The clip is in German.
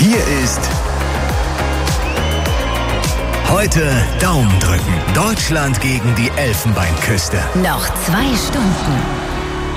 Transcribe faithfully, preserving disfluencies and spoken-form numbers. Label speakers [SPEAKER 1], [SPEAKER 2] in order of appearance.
[SPEAKER 1] Hier ist Heute Daumen drücken. Deutschland gegen die Elfenbeinküste.
[SPEAKER 2] Noch zwei Stunden.